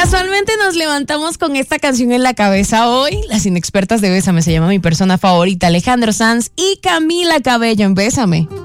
Casualmente nos levantamos con esta canción en la cabeza hoy. Las inexpertas de Bésame se llama mi persona favorita, Alejandro Sanz y Camila Cabello en Bésame.